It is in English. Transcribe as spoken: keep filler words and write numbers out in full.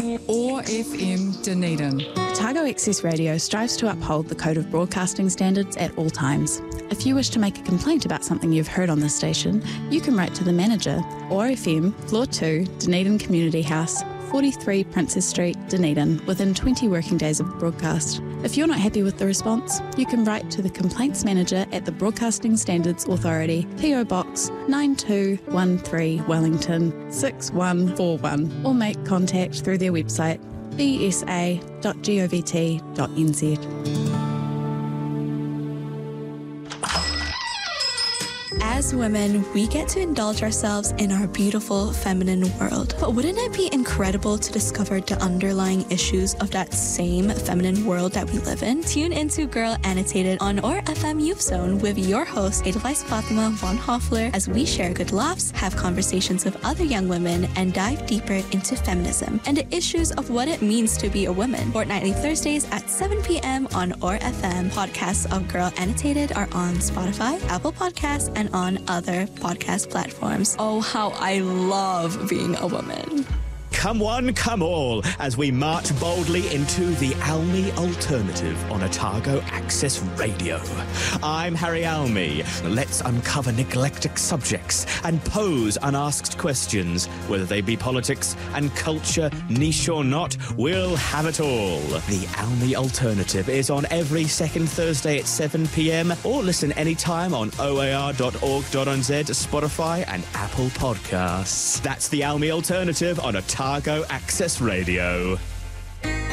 O A R F M Dunedin. Otago Access Radio strives to uphold the Code of Broadcasting Standards at all times. If you wish to make a complaint about something you've heard on this station, you can write to the manager, O A R F M, Floor two, Dunedin Community House, forty-three Princess Street, Dunedin, within twenty working days of broadcast. If you're not happy with the response, you can write to the Complaints Manager at the Broadcasting Standards Authority, P O Box nine two one three Wellington six one four one, or make contact through their website b s a dot govt dot n z. As women, we get to indulge ourselves in our beautiful feminine world. But wouldn't it be incredible to discover the underlying issues of that same feminine world that we live in? Tune into Girl Annotated on O A R F M Youth Zone with your host, Edelweiss Fatima von Hoffler, as we share good laughs, have conversations with other young women, and dive deeper into feminism and the issues of what it means to be a woman. Fortnightly Thursdays at seven p.m. on O A R F M. Podcasts of Girl Annotated are on Spotify, Apple Podcasts, and on other podcast platforms. Oh, how I love being a woman. Come one, come all, as we march boldly into the Almy Alternative on Otago Access Radio. I'm Harry Almy. Let's uncover neglected subjects and pose unasked questions. Whether they be politics and culture, niche or not, we'll have it all. The Almy Alternative is on every second Thursday at seven p.m. or listen anytime on o a r dot org dot n z, Spotify and Apple Podcasts. That's the Almy Alternative on Otago Access Radio.